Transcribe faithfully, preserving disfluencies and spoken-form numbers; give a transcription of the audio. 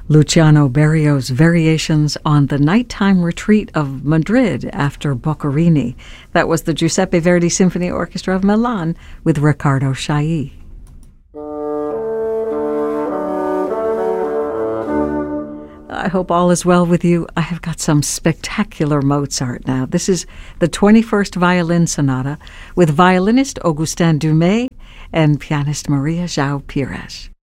Luciano Berio's variations on the nighttime retreat of Madrid after Boccherini. That was the Giuseppe Verdi Symphony Orchestra of Milan with Riccardo Chailly. I hope all is well with you. I have got some spectacular Mozart now. This is the twenty-first Violin Sonata with violinist Augustin Dumay and pianist Maria João Pires.